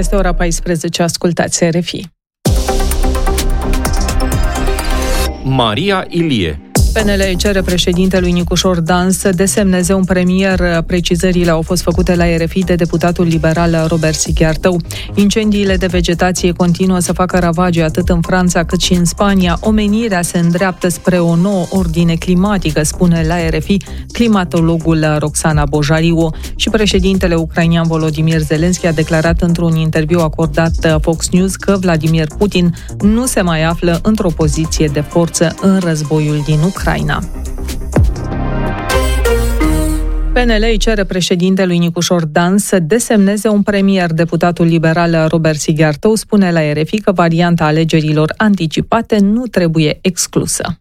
Este ora 14, ascultați RFI. Maria Ilie. PNL cere președintelui Nicușor Dan să desemneze un premier. Precizările au fost făcute la RFI de deputatul liberal Robert Sighiartău. Incendiile de vegetație continuă să facă ravagii atât în Franța cât și în Spania. Omenirea se îndreaptă spre o nouă ordine climatică, spune la RFI climatologul Roxana Bojariu. Și președintele ucrainean Volodymyr Zelensky a declarat într-un interviu acordat Fox News că Vladimir Putin nu se mai află într-o poziție de forță în războiul din Ucraina. PNL îi cere președintelui Nicușor Dan să desemneze un premier. Deputatul liberal Robert Sighiartău spune la RFI că varianta alegerilor anticipate nu trebuie exclusă.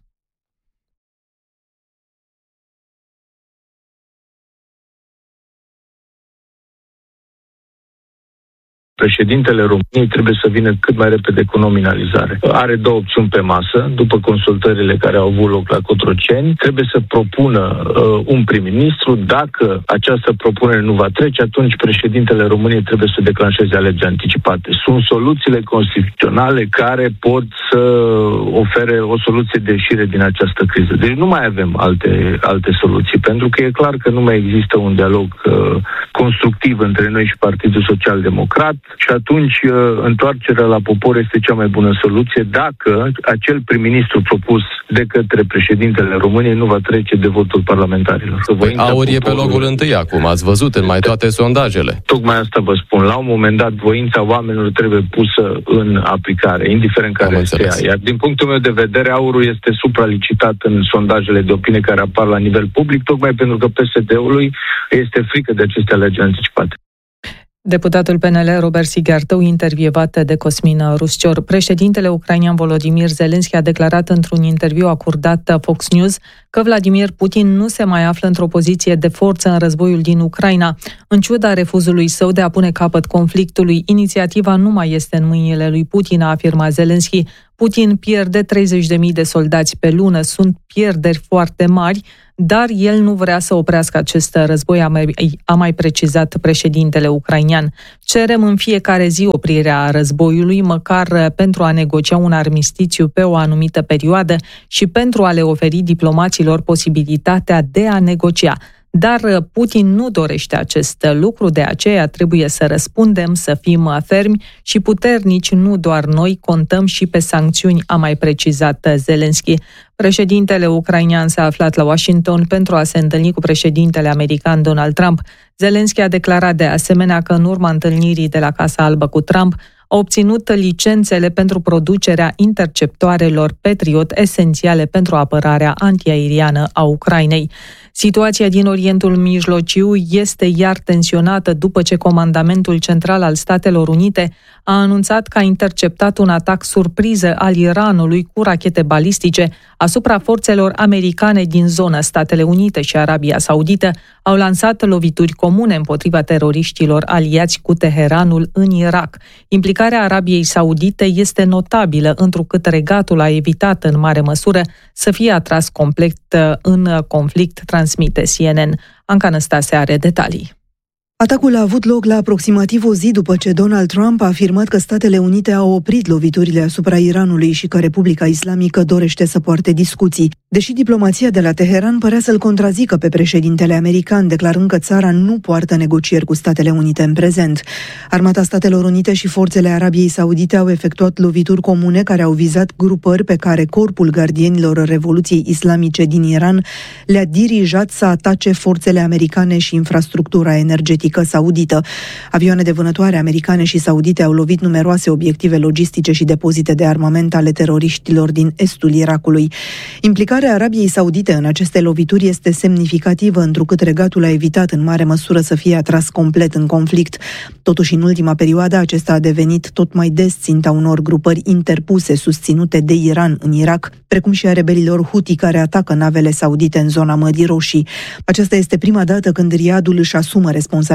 Președintele României trebuie să vină cât mai repede cu nominalizare. Are două opțiuni pe masă, după consultările care au avut loc la Cotroceni. Trebuie să propună un prim-ministru. Dacă această propunere nu va trece, atunci președintele României trebuie să declanșeze alegeri anticipate. Sunt soluțiile constituționale care pot să ofere o soluție de ieșire din această criză. Deci nu mai avem alte soluții, pentru că e clar că nu mai există un dialog constructiv între noi și Partidul Social-Democrat. Și atunci întoarcerea la popor este cea mai bună soluție dacă acel prim-ministru propus de către președintele României nu va trece de votul parlamentarilor. Aur e pe locul întâi acum, ați văzut în mai toate sondajele. Tocmai asta vă spun. La un moment dat, voința oamenilor trebuie pusă în aplicare, indiferent care este ea. Iar din punctul meu de vedere, aurul este supralicitat în sondajele de opinie care apar la nivel public, tocmai pentru că PSD-ului este frică de aceste alegeri anticipate. Deputatul PNL Robert Sighiartău, intervievat de Cosmin Ruscior. Președintele ucrainean Volodymyr Zelensky a declarat într-un interviu acordat Fox News că Vladimir Putin nu se mai află într-o poziție de forță în războiul din Ucraina. În ciuda refuzului său de a pune capăt conflictului, inițiativa nu mai este în mâinile lui Putin, a afirmat Zelensky. Putin pierde 30.000 de soldați pe lună, sunt pierderi foarte mari, dar el nu vrea să oprească acest război, a mai precizat președintele ucrainean. Cerem în fiecare zi oprirea războiului, măcar pentru a negocia un armistițiu pe o anumită perioadă și pentru a le oferi diplomaților posibilitatea de a negocia. Dar Putin nu dorește acest lucru, de aceea trebuie să răspundem, să fim fermi și puternici, nu doar noi, contăm și pe sancțiuni, a mai precizat Zelensky. Președintele ucrainean s-a aflat la Washington pentru a se întâlni cu președintele american Donald Trump. Zelensky a declarat de asemenea că în urma întâlnirii de la Casa Albă cu Trump a obținut licențele pentru producerea interceptoarelor Patriot esențiale pentru apărarea antiaeriană a Ucrainei. Situația din Orientul Mijlociu este iar tensionată după ce Comandamentul Central al Statelor Unite a anunțat că a interceptat un atac surpriză al Iranului cu rachete balistice asupra forțelor americane din zonă. Statele Unite și Arabia Saudită au lansat lovituri comune împotriva teroriștilor aliați cu Teheranul în Irak. Implicarea Arabiei Saudite este notabilă, întrucât regatul a evitat în mare măsură să fie atras complet în conflict, transmite CNN. Anca Năstase are detalii. Atacul a avut loc la aproximativ o zi după ce Donald Trump a afirmat că Statele Unite au oprit loviturile asupra Iranului și că Republica Islamică dorește să poarte discuții. Deși diplomația de la Teheran părea să-l contrazică pe președintele american, declarând că țara nu poartă negocieri cu Statele Unite în prezent. Armata Statelor Unite și forțele Arabiei Saudite au efectuat lovituri comune care au vizat grupări pe care Corpul Gardienilor Revoluției Islamice din Iran le-a dirijat să atace forțele americane și infrastructura energetică saudită. Avioane de vânătoare americane și saudite au lovit numeroase obiective logistice și depozite de armament ale teroriștilor din estul Irakului. Implicarea Arabiei Saudite în aceste lovituri este semnificativă, întrucât regatul a evitat în mare măsură să fie atras complet în conflict. Totuși, în ultima perioadă, acesta a devenit tot mai des ținta unor grupări interpuse susținute de Iran în Irak, precum și a rebelilor Houthi care atacă navele saudite în zona Mării Roșii. Aceasta este prima dată când Riyadul își asumă responsabilitatea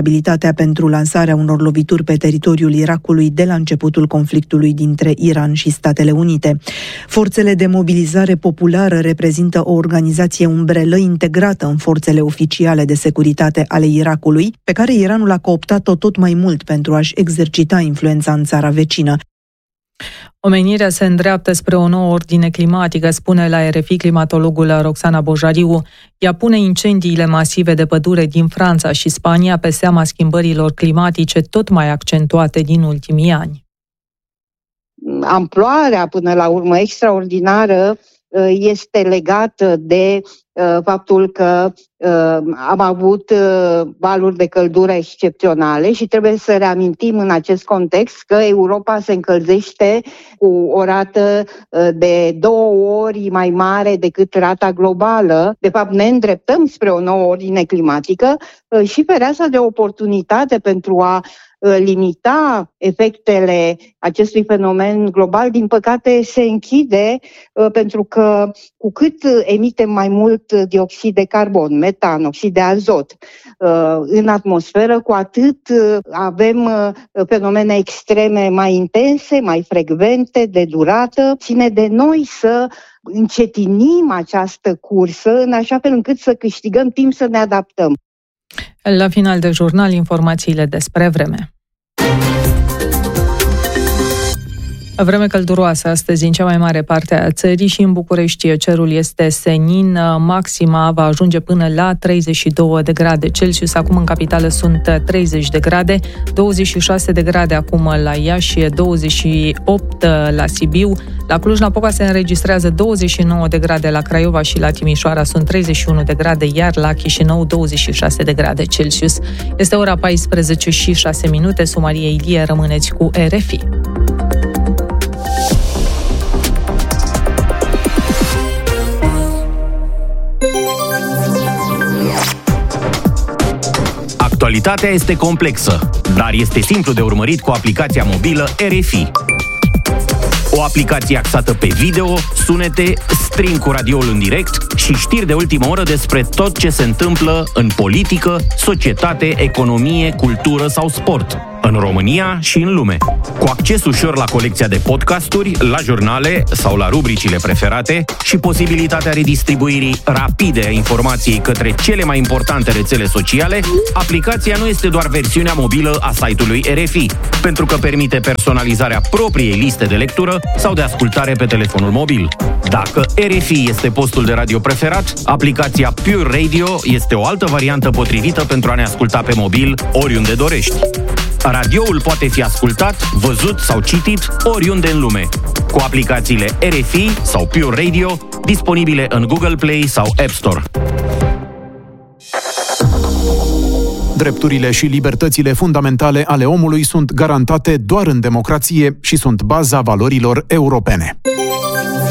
responsabilitatea pentru lansarea unor lovituri pe teritoriul Irakului de la începutul conflictului dintre Iran și Statele Unite. Forțele de mobilizare populară reprezintă o organizație umbrelă integrată în forțele oficiale de securitate ale Irakului, pe care Iranul a cooptat-o tot mai mult pentru a-și exercita influența în țara vecină. Omenirea se îndreaptă spre o nouă ordine climatică, spune la RFI climatologul Roxana Bojariu. Ea pune incendiile masive de pădure din Franța și Spania pe seama schimbărilor climatice tot mai accentuate din ultimii ani. Amploarea, până la urmă, extraordinară este legată de faptul că am avut valuri de căldură excepționale și trebuie să reamintim în acest context că Europa se încălzește cu o rată de 2 ori mai mare decât rata globală. De fapt, ne îndreptăm spre o nouă ordine climatică și fereastra de oportunitate pentru a limita efectele acestui fenomen global, din păcate, se închide pentru că cu cât emitem mai mult dioxid de carbon, metan, oxid de azot în atmosferă, cu atât avem fenomene extreme mai intense, mai frecvente, de durată. Ține de noi să încetinim această cursă în așa fel încât să câștigăm timp să ne adaptăm. La final de jurnal, informațiile despre vreme. Vreme călduroasă astăzi în cea mai mare parte a țării și în București cerul este senin, maxima va ajunge până la 32 de grade Celsius. Acum în capitală sunt 30 de grade, 26 de grade acum la Iași, 28 la Sibiu, la Cluj-Napoca se înregistrează 29 de grade, la Craiova și la Timișoara sunt 31 de grade, iar la Chișinău 26 de grade Celsius. Este ora 14 și 6 minute, Sumarie Ilie, rămâneți cu RFI. Actualitatea este complexă, dar este simplu de urmărit cu aplicația mobilă RFI. O aplicație axată pe video, sunete, stream cu radioul în direct și știri de ultimă oră despre tot ce se întâmplă în politică, societate, economie, cultură sau sport, în România și în lume. Cu acces ușor la colecția de podcasturi, la jurnale sau la rubricile preferate și posibilitatea redistribuirii rapide a informației către cele mai importante rețele sociale, aplicația nu este doar versiunea mobilă a site-ului RFI, pentru că permite personalizarea propriei liste de lectură sau de ascultare pe telefonul mobil. Dacă RFI este postul de radio preferat, aplicația Pure Radio este o altă variantă potrivită pentru a ne asculta pe mobil oriunde dorești. Radioul poate fi ascultat, văzut sau citit oriunde în lume, cu aplicațiile RFI sau Pure Radio, disponibile în Google Play sau App Store. Drepturile și libertățile fundamentale ale omului sunt garantate doar în democrație și sunt baza valorilor europene.